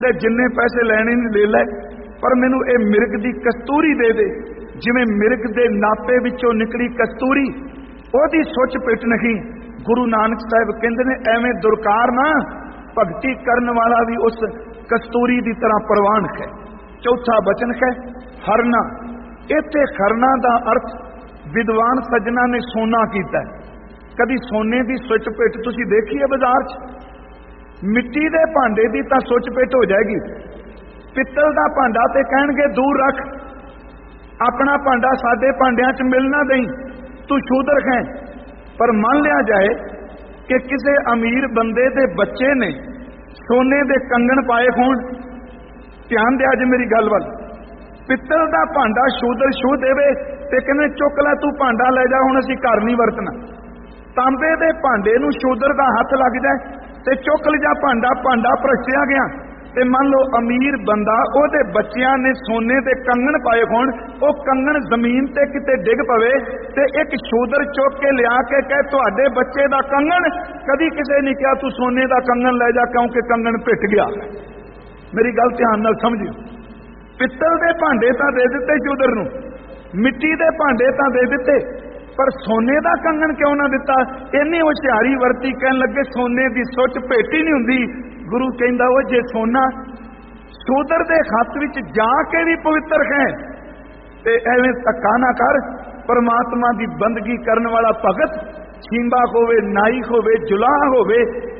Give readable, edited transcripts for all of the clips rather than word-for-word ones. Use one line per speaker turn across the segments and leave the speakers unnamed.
ਤੇ ਜਿੰਨੇ ਪੈਸੇ ਲੈਣੇ ਨੇ ਲੈ ਲੈ, ਪਰ ਮੈਨੂੰ ਇਹ ਮਿਰਗ ਦੀ ਕਸਤੂਰੀ ਦੇ ਦੇ। ਜਿਵੇਂ ਮਿਰਗ ਦੇ ਨਾਪੇ ਵਿੱਚੋਂ ਨਿਕਲੀ ਕਸਤੂਰੀ, ਉਹਦੀ ਸੁੱਚ ਪਿੱਟ ਨਹੀਂ। ਗੁਰੂ ਨਾਨਕ ਸਾਹਿਬ ਕਹਿੰਦੇ ਨੇ ਐਵੇਂ ਦੁਰਕਾਰ ਨਾ, ਭਗਤੀ ਕਰਨ ਵਾਲਾ ਵੀ ਉਸ ਕਸਤੂਰੀ ਦੀ ਤਰ੍ਹਾਂ ਪ੍ਰਵਾਨ ਹੈ। ਚੌਥਾ ਬਚਨ ਹੈ ਹਰਨਾ। ਇੱਥੇ ਹਰਨਾ ਦਾ ਅਰਥ ਵਿਦਵਾਨ ਸੱਜਣਾ ਨੇ ਸੋਨਾ ਕੀਤਾ। ਕਦੀ ਸੋਨੇ ਦੀ ਸੁੱਚ ਪਿੱਟ ਤੁਸੀਂ ਦੇਖੀ ਹੈ ਬਾਜ਼ਾਰ 'ਚ? ਮਿੱਟੀ ਦੇ ਭਾਂਡੇ ਦੀ ਤਾਂ ਸੁੱਚ ਪਿੱਟ ਹੋ ਜਾਏਗੀ, ਪਿੱਤਲ ਦਾ ਭਾਂਡਾ ਤੇ ਕਹਿਣਗੇ ਦੂਰ ਰੱਖ, ਆਪਣਾ ਭਾਂਡਾ ਸਾਡੇ ਭਾਂਡਿਆਂ 'ਚ ਮਿਲ ਨਾ ਦੇਈਂ, ਤੂੰ ਸ਼ੂਦਰ ਹੈ। ਪਰ ਮੰਨ ਲਿਆ ਜਾਏ ਕਿ ਕਿਸੇ ਅਮੀਰ ਬੰਦੇ ਦੇ ਬੱਚੇ ਨੇ ਸੋਨੇ ਦੇ ਕੰਗਣ ਪਾਏ ਹੋਣ, ਧਿਆਨ ਦਿਆ ਜੇ ਮੇਰੀ ਗੱਲ ਵੱਲ, ਪਿੱਤਲ ਦਾ ਭਾਂਡਾ ਸ਼ੂਦਰ ਛੂਹ ਦੇਵੇ ਤੇ ਕਹਿੰਦੇ ਚੁੱਕ ਲੈ ਤੂੰ ਭਾਂਡਾ ਲੈ ਜਾ, ਹੁਣ ਅਸੀਂ ਘਰ ਨਹੀਂ ਵਰਤਣਾ। ਤਾਂਬੇ ਦੇ ਭਾਂਡੇ ਨੂੰ ਸ਼ੂਦਰ ਦਾ ਹੱਥ ਲੱਗ ਜਾਏ ਤੇ ਚੁੱਕ ਲਿਜਾ ਭਾਂਡਾ, ਭਾਂਡਾ ਭਰਸਿਆ ਗਿਆ। ਤੇ ਮੰਨ ਲਓ ਅਮੀਰ ਬੰਦਾ, ਉਹਦੇ ਬੱਚਿਆਂ ਨੇ ਸੋਨੇ ਦੇ ਕੰਗਣ ਪਾਏ ਹੋਣ, ਉਹ ਕੰਗਣ ਜ਼ਮੀਨ ਤੇ ਕਿਤੇ ਡਿੱਗ ਪਵੇ ਤੇ ਇੱਕ ਸ਼ੂਦਰ ਚੁੱਕ ਕੇ ਲਿਆ ਕੇ ਕਹੇ ਤੁਹਾਡੇ ਬੱਚੇ ਦਾ ਕੰਗਣ। ਕਦੀ ਕਿਸੇ ਨੇ ਕਿਹਾ ਤੂੰ ਸੋਨੇ ਦਾ ਕੰਗਣ ਲੈ ਜਾ, ਕਿਉਂਕਿ ਕੰਗਣ ਪਿੱਟ ਗਿਆ। ਮੇਰੀ ਗੱਲ ਧਿਆਨ ਨਾਲ ਸਮਝਿਓ। ਪਿੱਤਲ ਦੇ ਭਾਂਡੇ ਤਾਂ ਦੇ ਦਿੱਤੇ ਸ਼ੂਦਰ ਨੂੰ, ਮਿੱਟੀ ਦੇ ਭਾਂਡੇ ਤਾਂ ਦੇ ਦਿੱਤੇ, ਪਰ ਸੋਨੇ ਦਾ ਕੰਗਣ ਕਿਉਂ ਨਾ ਦਿੱਤਾ? ਇੰਨੀ ਹੁਸ਼ਿਆਰੀ ਵਰਤੀ, ਕਹਿਣ ਲੱਗੇ ਸੋਨੇ ਦੀ ਸੁੱਚ ਭੇਟ ਹੀ ਨਹੀਂ ਹੁੰਦੀ। ਗੁਰੂ ਕਹਿੰਦਾ ਉਹ ਜੇ ਸੋਨਾ ਸ਼ੂਦਰ ਦੇ ਹੱਥ ਵਿੱਚ ਜਾ ਕੇ ਵੀ ਪਵਿੱਤਰ ਹੈ ਤੇ ਐਵੇਂ ਧੱਕਾ ਨਾ ਕਰ। ਪਰਮਾਤਮਾ ਦੀ ਬੰਦਗੀ ਕਰਨ ਵਾਲਾ ਭਗਤ, ਛੀਂਬਾ ਹੋਵੇ, ਨਾਈ ਹੋਵੇ, ਜੁਲਾਹ ਹੋਵੇ,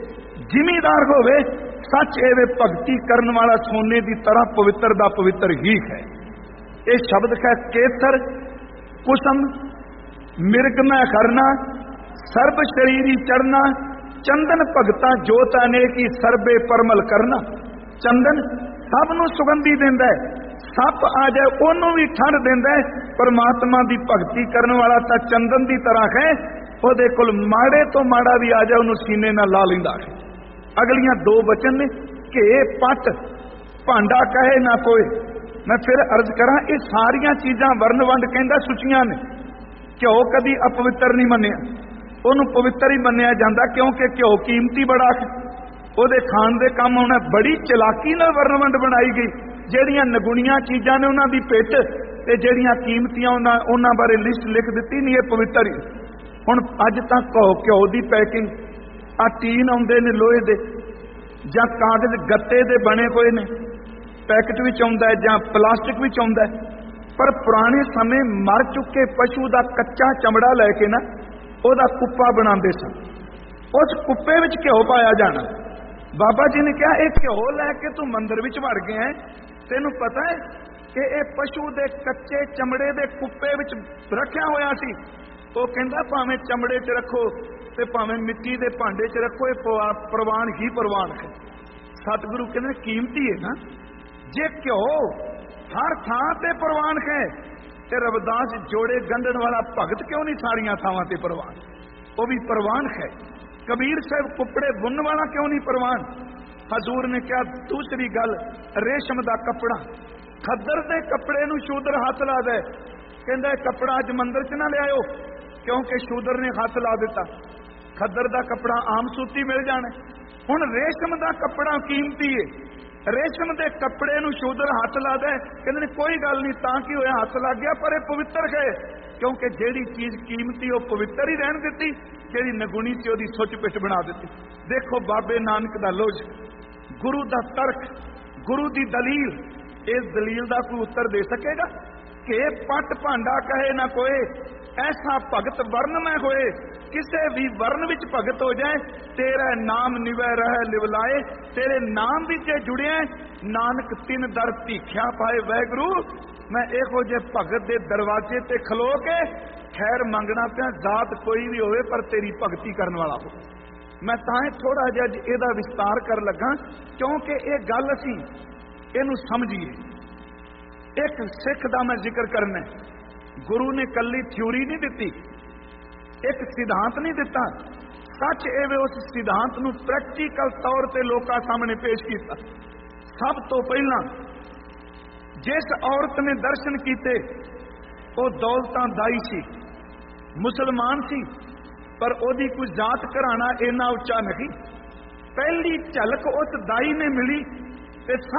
ਜ਼ਿਮੀਦਾਰ ਹੋਵੇ, ਸੱਚ ਐਵੇਂ ਭਗਤੀ ਕਰਨ ਵਾਲਾ ਸੋਨੇ ਦੀ ਤਰ੍ਹਾਂ ਪਵਿੱਤਰ ਦਾ ਪਵਿੱਤਰ ਹੀ ਹੈ। ਇਹ ਸ਼ਬਦ ਹੈ ਕੇਸਰ ਕੁਸਮ ਮਿਰਗ ਮੈਂ ਕਰਨਾ, ਸਰਬ ਸ਼ਰੀਰੀ ਚੜਨਾ, ਚੰਦਨ ਭਗਤਾ ਜੋਤ ਅਨੇਕੀ ਸਰਬੇ ਪਰਮਲ ਕਰਨਾ। ਚੰਦਨ ਸਭ ਨੂੰ ਸੁਗੰਧੀ ਦਿੰਦਾ ਹੈ, ਸੱਪ ਆ ਜਾਏ ਉਹਨੂੰ ਵੀ ਠੰਡ ਦਿੰਦਾ ਹੈ। ਪਰਮਾਤਮਾ ਦੀ ਭਗਤੀ ਕਰਨ ਵਾਲਾ ਤਾਂ ਚੰਦਨ ਦੀ ਤਰ੍ਹਾਂ ਹੈ, ਉਹਦੇ ਕੋਲ ਮਾੜੇ ਤੋਂ ਮਾੜਾ ਵੀ ਆ ਜਾਏ ਉਹਨੂੰ ਸੀਨੇ ਨਾਲ ਲਾ ਲੈਂਦਾ ਹੈ। ਅਗਲੀਆਂ ਦੋ ਬਚਨ ਨੇ ਘੇ ਪੱਟ ਭਾਂਡਾ ਕਹੇ ਨਾ ਕੋਈ। ਮੈਂ ਫਿਰ ਅਰਜ਼ ਕਰਾਂ, ਇਹ ਸਾਰੀਆਂ ਚੀਜ਼ਾਂ ਵਰਨ ਵੰਡ ਕਹਿੰਦਾ ਸੁਚੀਆਂ ਨੇ। ਘਿਓ ਕਦੀ ਅਪਵਿੱਤਰ ਨਹੀਂ ਮੰਨਿਆ, ਉਹਨੂੰ ਪਵਿੱਤਰ ਹੀ ਮੰਨਿਆ ਜਾਂਦਾ, ਕਿਉਂਕਿ ਘਿਓ ਕੀਮਤੀ ਬੜਾ ਹੈ, ਉਹਦੇ ਖਾਣ ਦੇ ਕੰਮ ਆਉਣਾ। ਬੜੀ ਚਲਾਕੀ ਨਾਲ ਵਰਨ ਵੰਡ ਬਣਾਈ ਗਈ। ਜਿਹੜੀਆਂ ਨਗੁਣੀਆਂ ਚੀਜ਼ਾਂ ਨੇ ਉਹਨਾਂ ਦੀ ਪਿੱਠ, ਤੇ ਜਿਹੜੀਆਂ ਕੀਮਤੀਆਂ ਉਹਨਾਂ ਬਾਰੇ ਲਿਸਟ ਲਿਖ ਦਿੱਤੀ, ਨਹੀਂ ਇਹ ਪਵਿੱਤਰ ਹੀ। ਹੁਣ ਅੱਜ ਤਾਂ ਘਿਓ ਦੀ ਪੈਕਿੰਗ, ਆ ਟੀਨ ਆਉਂਦੇ ਨੇ ਲੋਹੇ ਦੇ ਜਾਂ ਕਾਗਜ਼ ਗੱਤੇ ਦੇ ਬਣੇ ਹੋਏ ਨੇ, ਪੈਕਟ ਵਿੱਚ ਆਉਂਦਾ ਜਾਂ ਪਲਾਸਟਿਕ ਵਿੱਚ ਆਉਂਦਾ। ਪਰ ਪੁਰਾਣੇ ਸਮੇਂ ਮਰ ਚੁੱਕੇ ਪਸ਼ੂ ਦਾ ਕੱਚਾ ਚਮੜਾ ਲੈ ਕੇ ਨਾ ਉਹਦਾ ਕੁੱਪਾ ਬਣਾਉਂਦੇ ਸਨ, ਉਸ ਕੁੱਪੇ ਵਿੱਚ ਘਿਓ ਪਾਇਆ ਜਾਣਾ। ਬਾਬਾ ਜੀ ਨੇ ਕਿਹਾ ਇਹ ਘਿਓ ਲੈ ਕੇ ਤੂੰ ਮੰਦਿਰ ਵਿੱਚ ਵੜ ਗਿਆ ਹੈ, ਤੈਨੂੰ ਪਤਾ ਹੈ ਕਿ ਇਹ ਪਸ਼ੂ ਦੇ ਕੱਚੇ ਚਮੜੇ ਦੇ ਕੁੱਪੇ ਵਿੱਚ ਰੱਖਿਆ ਹੋਇਆ ਸੀ। ਉਹ ਕਹਿੰਦਾ ਭਾਵੇਂ ਚਮੜੇ 'ਚ ਰੱਖੋ ਤੇ ਭਾਵੇਂ ਮਿੱਟੀ ਦੇ ਭਾਂਡੇ 'ਚ ਰੱਖੋ, ਇਹ ਪ੍ਰਵਾਨ ਹੀ ਪ੍ਰਵਾਨ ਹੈ। ਸਤਿਗੁਰੂ ਕਹਿੰਦੇ ਕੀਮਤੀ ਹੈ ਨਾ। ਜੇ ਘਿਓ ਹਰ ਥਾਂ ਤੇ ਪ੍ਰਵਾਨ ਹੈ ਤੇ ਰਵਿਦਾਸ ਜੋੜੇ ਗੰਢਣ ਵਾਲਾ ਭਗਤ ਕਿਉਂ ਨਹੀਂ ਸਾਰੀਆਂ ਥਾਵਾਂ ਤੇ ਪ੍ਰਵਾਨ? ਉਹ ਵੀ ਪ੍ਰਵਾਨ ਹੈ। ਕਬੀਰ ਸਾਹਿਬ ਕੁੱਪੜੇ ਬੁਣਨ ਵਾਲਾ ਕਿਉਂ ਨਹੀਂ ਪ੍ਰਵਾਨ? ਹਜ਼ੂਰ ਨੇ ਕਿਹਾ ਦੂਸਰੀ ਗੱਲ, ਰੇਸ਼ਮ ਦਾ ਕੱਪੜਾ, ਖੱਦਰ ਦੇ ਕੱਪੜੇ ਨੂੰ ਸ਼ੂਦਰ ਹੱਥ ਲਾ ਦੇ, ਕਹਿੰਦਾ ਕੱਪੜਾ ਅੱਜ ਮੰਦਿਰ 'ਚ ਨਾ ਲਿਆਇਓ, ਕਿਉਂਕਿ ਸ਼ੂਦਰ ਨੇ ਹੱਥ ਲਾ ਦਿੱਤਾ। ਖੱਦਰ ਦਾ ਕੱਪੜਾ ਆਮ ਸੂਤੀ ਮਿਲ ਜਾਣਾ, ਹੁਣ ਰੇਸ਼ਮ ਦਾ ਕੱਪੜਾ ਕੀਮਤੀ ਹੈ। ਰੇਸ਼ਮ ਦੇ ਕੱਪੜੇ ਨੂੰ ਸ਼ੂਦਰ ਹੱਥ ਲਾ ਦੇ, ਕਹਿੰਦੇ ਨੇ ਕੋਈ ਗੱਲ ਨਹੀਂ, ਤਾਂ ਕੀ ਹੋਇਆ, ਹੱਥ ਲੱਗ ਗਿਆ, ਪਰ ਇਹ ਪਵਿੱਤਰ ਹੈ, ਕਿਉਂਕਿ ਜਿਹੜੀ ਚੀਜ਼ ਕੀਮਤੀ ਉਹ ਪਵਿੱਤਰ ਹੀ ਰਹਿਣ ਦਿੱਤੀ, ਜਿਹੜੀ ਨਗੁਣੀ ਸੀ ਉਹਦੀ ਸੁੱਚ ਪਿੱਟ ਬਣਾ ਦਿੱਤੀ। ਦੇਖੋ ਬਾਬੇ ਨਾਨਕ ਦਾ ਲੋਜ, ਗੁਰੂ ਦਾ ਤਰਕ, ਗੁਰੂ ਦੀ ਦਲੀਲ, ਇਸ ਦਲੀਲ ਦਾ ਕੋਈ ਉੱਤਰ ਦੇ ਸਕੇਗਾ ਕਿ ਪੱਟ ਭਾਂਡਾ ਕਹੇ ਨਾ ਕੋਏ, ਐਸਾ ਭਗਤ ਵਰਨ ਮੈਂ ਹੋਏ। ਕਿਸੇ ਵੀ ਵਰਨ ਵਿੱਚ ਭਗਤ ਹੋ ਜਾਏ, ਤੇਰਾ ਨਾਮ ਨਿਵੈ ਰਹਿ ਲਿਵਲਾਏ, ਤੇਰੇ ਨਾਮ ਵਿੱਚ ਜੁੜਿਆ ਨਾਨਕ ਤਿੰਨ ਦਰ ਭੀਖਿਆ ਪਾਏ। ਵਾਹਿਗੁਰੂ ਮੈਂ ਇਹੋ ਜਿਹੇ ਭਗਤ ਦੇ ਦਰਵਾਜ਼ੇ ਤੇ ਖਲੋ ਕੇ ਖੈਰ ਮੰਗਣਾ ਪਿਆ, ਜ਼ਾਤ ਕੋਈ ਵੀ ਹੋਵੇ ਪਰ ਤੇਰੀ ਭਗਤੀ ਕਰਨ ਵਾਲਾ ਹੋ। ਮੈਂ ਤਾਂ ਥੋੜਾ ਜਿਹਾ ਇਹਦਾ ਵਿਸਤਾਰ ਕਰ ਲੱਗਾ, ਕਿਉਂਕਿ ਇਹ ਗੱਲ ਅਸੀਂ ਇਹਨੂੰ ਸਮਝੀਏ। ਇੱਕ ਸਿੱਖ ਦਾ ਮੈਂ ਜ਼ਿਕਰ ਕਰਨਾ, ਗੁਰੂ ਨੇ ਕੱਲੀ ਥਿਊਰੀ ਨਹੀਂ ਦਿੱਤੀ, ਇੱਕ ਸਿਧਾਂਤ ਨਹੀਂ ਦਿੱਤਾ। ਸੱਚ ਇਹ ਉਸ ਸਿਧਾਂਤ ਨੂੰ ਪ੍ਰੈਕਟੀਕਲ ਤੌਰ ਤੇ ਲੋਕਾਂ ਸਾਹਮਣੇ ਪੇਸ਼ ਕੀਤਾ। ਸਭ ਤੋਂ ਪਹਿਲਾਂ ਜਿਸ ਔਰਤ ਨੇ ਦਰਸ਼ਨ ਕੀਤੇ ਉਹ ਦੌਲਤਾਂ ਦਾਈ ਸੀ, ਮੁਸਲਮਾਨ ਸੀ, ਪਰ ਉਹਦੀ ਕੋਈ ਜ਼ਾਤ ਘਰਾਣਾ ਇੰਨਾ ਉੱਚਾ ਨਹੀਂ। ਪਹਿਲੀ ਝਲਕ ਉਸ ਦਾਈ ਨੇ ਮਿਲੀ ਤੇ